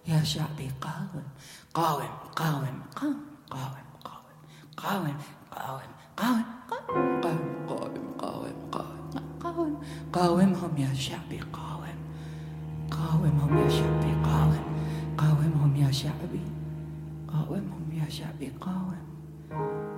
يا شعبي قاوم قاوم قاوم قاوم قاوم قاوم قاوم قاوم قاوم قاوم قاوم قاوم قاوم قاومهم يا شعبي قاوم قاومهم يا شعبي قاوم قاومهم يا شعبي قاومهم يا شعبي قاوم